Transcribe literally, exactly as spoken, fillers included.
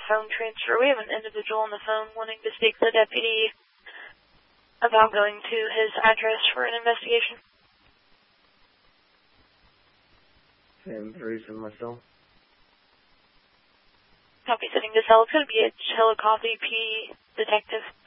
phone transfer. We have an individual on the phone wanting to speak to the deputy about going to his address for an investigation. Sam Bruce and myself. Copy, sitting to cell. It's going to be a Chillicothe P detective.